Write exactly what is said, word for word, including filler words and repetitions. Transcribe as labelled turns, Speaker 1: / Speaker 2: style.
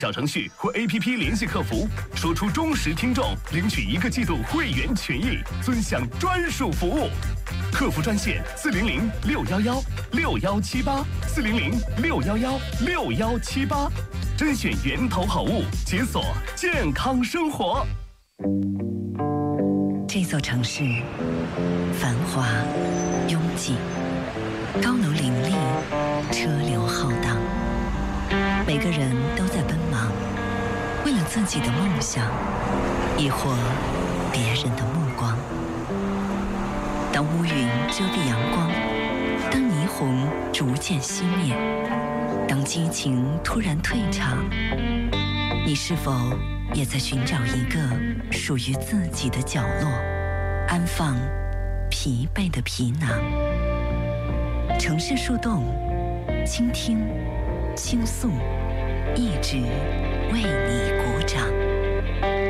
Speaker 1: 小程序或 A P P 联系客服，说出忠实听众领取一个季度会员权益，尊享专属服务。客服专线四零零六幺幺六幺七八四零零六幺幺六幺七八，甄选源头好物，解锁健康生活。
Speaker 2: 这座城市繁华拥挤，高楼林立，车流浩荡。每个人都在奔忙，为了自己的梦想，亦或别人的目光。当乌云遮蔽阳光，当霓虹逐渐熄灭，当激情突然退场，你是否也在寻找一个属于自己的角落，安放疲惫的皮囊？城市树洞，倾听，倾诉，一直为你。